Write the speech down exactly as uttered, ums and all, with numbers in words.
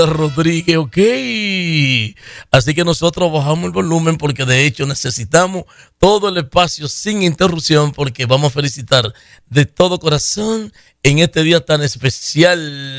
Rodríguez, ok. Así que nosotros bajamos el volumen porque de hecho necesitamos todo el espacio sin interrupción porque vamos a felicitar de todo corazón en este día tan especial.